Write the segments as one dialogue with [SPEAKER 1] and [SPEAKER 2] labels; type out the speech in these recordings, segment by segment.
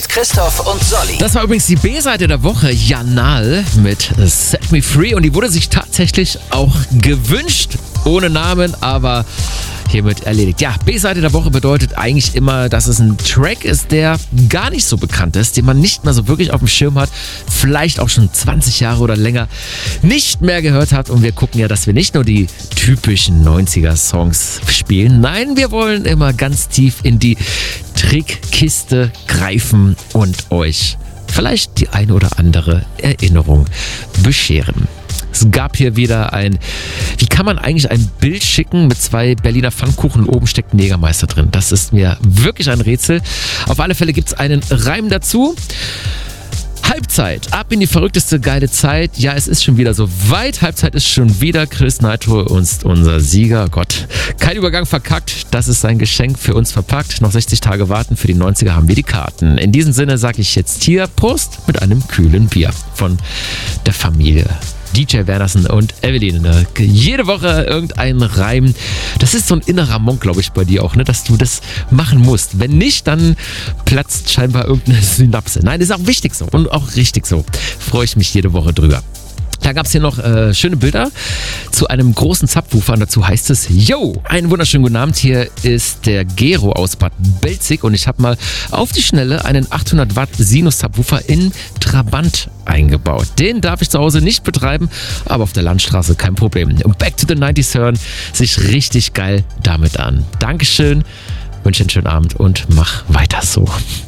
[SPEAKER 1] Christoph und Solly.
[SPEAKER 2] Das war übrigens die B-Seite der Woche, Janal mit Set Me Free. Und die wurde sich tatsächlich auch gewünscht, ohne Namen, aber hiermit erledigt. Ja, B-Seite der Woche bedeutet eigentlich immer, dass es ein Track ist, der gar nicht so bekannt ist, den man nicht mehr so wirklich auf dem Schirm hat, vielleicht auch schon 20 Jahre oder länger nicht mehr gehört hat. Und wir gucken ja, dass wir nicht nur die typischen 90er-Songs spielen. Nein, wir wollen immer ganz tief in die Trickkiste greifen und euch vielleicht die eine oder andere Erinnerung bescheren. Es gab hier wieder wie kann man eigentlich ein Bild schicken mit 2 Berliner Pfannkuchen und oben steckt ein Jägermeister drin? Das ist mir wirklich ein Rätsel. Auf alle Fälle gibt es einen Reim dazu. Halbzeit, ab in die verrückteste geile Zeit. Ja, es ist schon wieder so weit. Halbzeit ist schon wieder. Chris Nitro ist unser Sieger. Gott, kein Übergang verkackt. Das ist sein Geschenk für uns verpackt. Noch 60 Tage warten. Für die 90er haben wir die Karten. In diesem Sinne sage ich jetzt hier Prost mit einem kühlen Bier von der Familie DJ Wernersen und Evelyn. Jede Woche irgendein Reim. Das ist so ein innerer Monk, glaube ich, bei dir auch, ne? Dass du das machen musst. Wenn nicht, dann platzt scheinbar irgendeine Synapse. Nein, ist auch wichtig so und auch richtig so. Freue ich mich jede Woche drüber. Da gab es hier noch schöne Bilder zu einem großen Subwoofer und dazu heißt es, yo, einen wunderschönen guten Abend, hier ist der Gero aus Bad Belzig und ich habe mal auf die Schnelle einen 800 Watt Sinus-Subwoofer in Trabant eingebaut. Den darf ich zu Hause nicht betreiben, aber auf der Landstraße kein Problem. Und Back to the 90s hören sich richtig geil damit an. Dankeschön, wünsche einen schönen Abend und mach weiter so.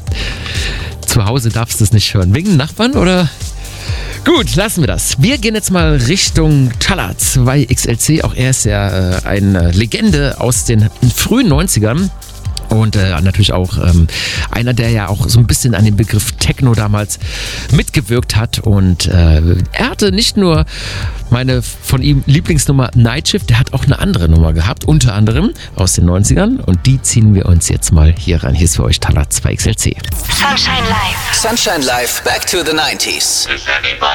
[SPEAKER 2] Zu Hause darfst du es nicht hören. Wegen Nachbarn oder... Gut, lassen wir das. Wir gehen jetzt mal Richtung Taller 2XLC. Auch er ist ja eine Legende aus den frühen 90ern. Und natürlich auch einer, der ja auch so ein bisschen an dem Begriff Techno damals mitgewirkt hat. Und er hatte nicht nur meine von ihm Lieblingsnummer Night Shift, der hat auch eine andere Nummer gehabt, unter anderem aus den 90ern. Und die ziehen wir uns jetzt mal hier rein. Hier ist für euch Taller 2XLC.
[SPEAKER 1] Sunshine Live. Sunshine Live, Back to the 90s.